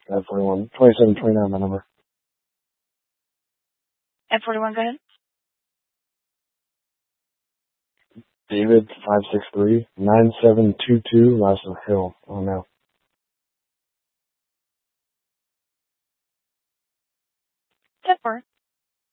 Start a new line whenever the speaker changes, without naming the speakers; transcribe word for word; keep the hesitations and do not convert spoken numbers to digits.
At forty-one. twenty-seven twenty-nine, my number.
At forty-one, go ahead.
David, five six three, nine seven two two, last of Hill. Oh, no.
ten four.